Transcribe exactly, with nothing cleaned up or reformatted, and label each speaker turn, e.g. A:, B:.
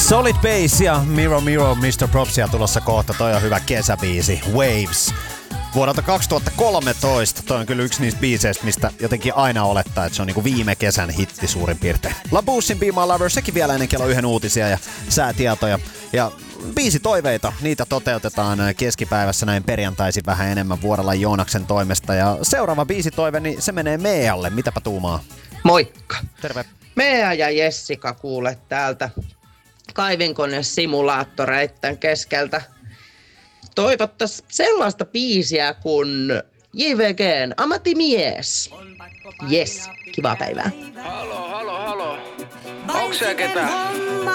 A: Solid Bass ja Miro Miro mister Propsia tulossa kohta. Toi on hyvä kesäbiisi. Waves. Vuodelta kaksituhattakolmetoista. Toi on kyllä yksi niistä biiseistä, mistä jotenkin aina olettaa, että se on niinku viime kesän hitti suurin piirtein. La Boussin Be My Lover, sekin vielä ennen kello yhden uutisia ja säätietoja. Ja biisi toiveita, niitä toteutetaan keskipäivässä näin perjantaisin vähän enemmän Vuorella Joonaksen toimesta. Ja seuraava biisitoive, niin se menee Mealle. Mitäpä tuumaa?
B: Moikka.
A: Terve.
B: Mea ja Jessica kuule täältä kaivinkone-simulaattoreitten keskeltä. Toivottais sellaista biisiä kuin J V G:n Ammattimies. Yes, kivaa päivää.
C: Halo, halo, halo. Onks se ketä?